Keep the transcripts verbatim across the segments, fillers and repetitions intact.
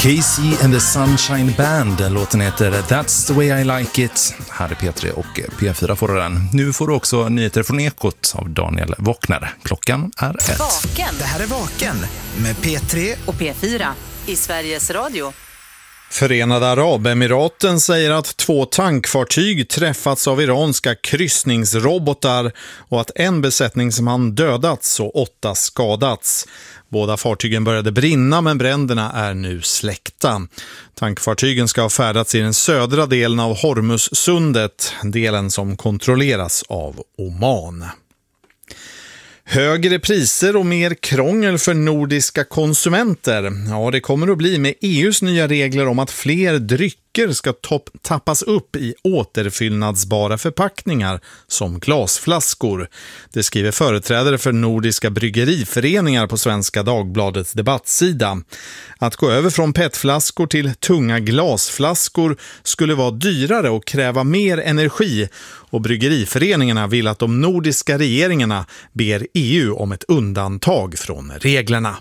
Casey and the Sunshine Band. Låten heter That's the way I like it. Här är P tre och P fyra får den. Nu får du också nyheter från Ekot av Daniel Wockner. Klockan är ett. Vaken. Det här är Vaken med P tre och P fyra i Sveriges Radio. Förenade Arabemiraten säger att två tankfartyg träffats av iranska kryssningsrobotar och att en besättningsman dödats och åtta skadats. Båda fartygen började brinna men bränderna är nu släckta. Tankfartygen ska ha färdats i den södra delen av Hormuzsundet, delen som kontrolleras av Oman. Högre priser och mer krångel för nordiska konsumenter. Ja, det kommer att bli med E U:s nya regler om att fler drycker ska topp- tappas upp i återfyllnadsbara förpackningar som glasflaskor. Det skriver företrädare för nordiska bryggeriföreningar på Svenska Dagbladets debattsida. Att gå över från petflaskor till tunga glasflaskor skulle vara dyrare och kräva mer energi, och bryggeriföreningarna vill att de nordiska regeringarna ber E U om ett undantag från reglerna.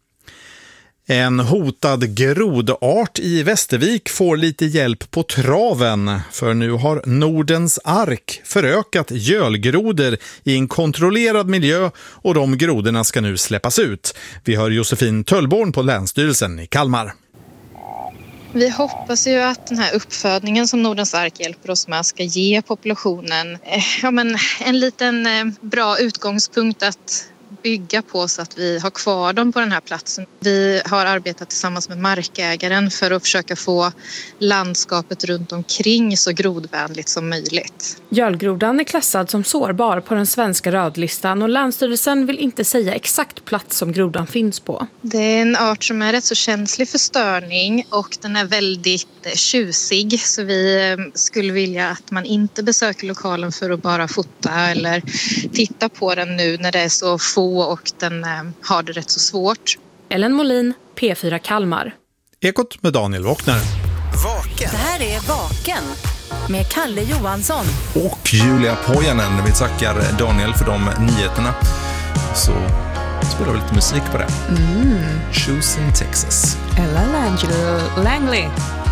En hotad grodart i Västervik får lite hjälp på traven, för nu har Nordens ark förökat gölgrodor i en kontrollerad miljö och de grodorna ska nu släppas ut. Vi hör Josefin Töllborn på Länsstyrelsen i Kalmar. Vi hoppas ju att den här uppfödningen som Nordens ark hjälper oss med ska ge populationen eh, ja, men en liten eh, bra utgångspunkt att bygga på så att vi har kvar dem på den här platsen. Vi har arbetat tillsammans med markägaren för att försöka få landskapet runt omkring så grodvänligt som möjligt. Gölgrodan är klassad som sårbar på den svenska rödlistan och Länsstyrelsen vill inte säga exakt plats som grodan finns på. Det är en art som är rätt så känslig för störning och den är väldigt tjusig, så vi skulle vilja att man inte besöker lokalen för att bara fota eller titta på den nu när det är så få och den eh, har det rätt så svårt. Ellen Molin, P fyra Kalmar. Ekot med Daniel Wockner. Vaken. Det här är Vaken med Kalle Johansson Och Julia Pojanen. Vi tackar Daniel för de nyheterna. Så spelar vi lite musik på det. Mm. Choosing Texas. Ella Langley.